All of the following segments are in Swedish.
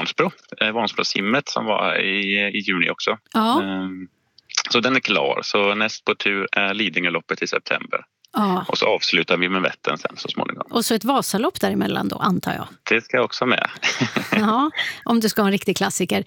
Vansbro. Vansbro-simmet som var i juni också. Ja. Så den är klar. Så näst på tur är Lidingöloppet i september. Ja. Och så avslutar vi med Vättern sen så småningom. Och så ett Vasalopp däremellan då, antar jag. Det ska jag också med. Ja, om du ska ha en riktig klassiker.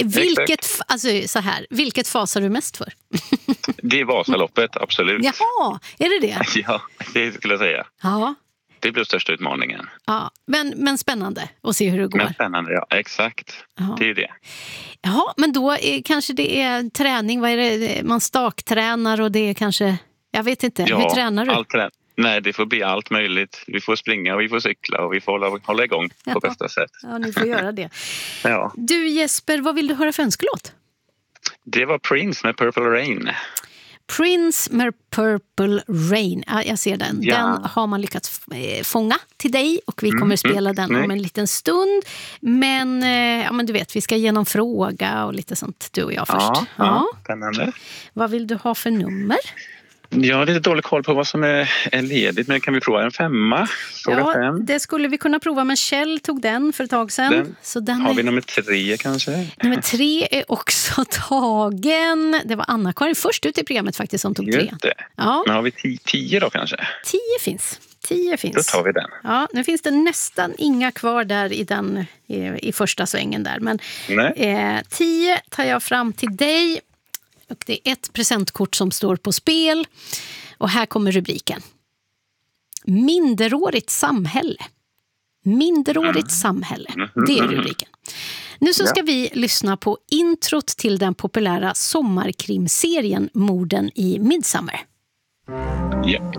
Vilket fasar du mest för? Det är Vasaloppet, absolut. Jaha, är det det? Ja, det skulle jag säga. Ja. Det blir största utmaningen. Ja, men spännande att se hur det går. Men spännande, ja. Exakt. Ja. Det är det. Ja, men då kanske det är träning. Vad är det? Man staktränar och det är kanske... Jag vet inte. Ja, hur tränar du? Nej, det får bli allt möjligt. Vi får springa och vi får cykla och vi får hålla igång på bästa sätt. Ja, ni får göra det. Ja. Du Jesper, vad vill du höra för önskelåt? Det var Prince med Purple Rain. Prince med Purple Rain. Ja, jag ser den. Ja. Den har man lyckats fånga till dig och vi kommer spela den om en liten stund. Men, men du vet, vi ska igenom fråga och lite sånt, du och jag först. Ja, spännande. Vad vill du ha för nummer? Jag har lite dålig koll på vad som är ledigt, men kan vi prova en 5? Ja, 5. Det skulle vi kunna prova, men Kjell tog den för ett tag sedan. Har vi nummer 3 kanske? Nummer 3 är också tagen. Det var Anna-Karin först ut i programmet faktiskt som tog 3. Ja. Men har vi 10 då kanske? 10 finns. 10 finns. Då tar vi den. Ja, nu finns det nästan inga kvar där i första svängen där. Men 10 tar jag fram till dig. Och det är ett presentkort som står på spel. Och här kommer rubriken. Minderårigt samhälle. Minderårigt samhälle. Det är rubriken. Nu så ska vi lyssna på introt till den populära sommarkrimserien Morden i Midsommar. Ja.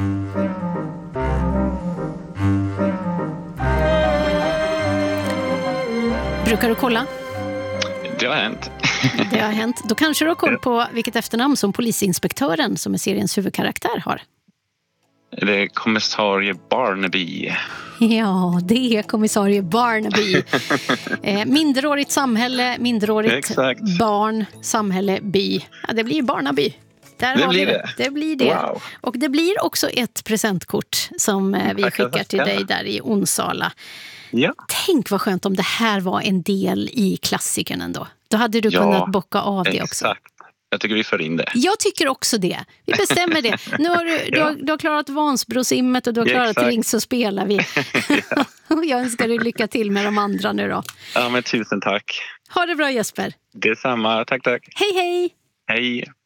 Brukar du kolla? Det har hänt. Det har hänt. Då kanske du har koll på vilket efternamn som polisinspektören som är seriens huvudkaraktär har. Det är kommissarie Barnaby. Ja, det är kommissarie Barnaby. Minderårigt samhälle, minderårigt barn, samhälle, by. Ja, det blir Barnaby. Det blir det. Wow. Och det blir också ett presentkort som vi skickar till dig där i Onsala. Ja. Tänk vad skönt om det här var en del i klassikern ändå. Då hade du kunnat bocka av det också. Exakt. Jag tycker vi får in det. Jag tycker också det. Vi bestämmer det. Nu har du har klarat Vansbrosimmet och du har klarat Ring så spelar vi. Och jag önskar dig lycka till med de andra nu då. Ja, men tusen tack. Ha det bra Jesper. Detsamma. Tack. Hej hej. Hej.